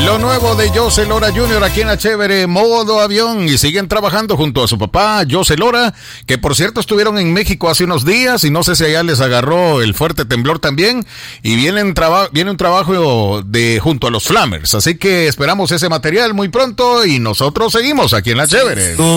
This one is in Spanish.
Lo nuevo de José Lora Jr. aquí en la chévere modo avión, y siguen trabajando junto a su papá José Lora, que por cierto estuvieron en México hace unos días y no sé si allá les agarró el fuerte temblor también, y viene un trabajo de junto a los Flamers, así que esperamos ese material muy pronto y nosotros seguimos aquí en la chévere.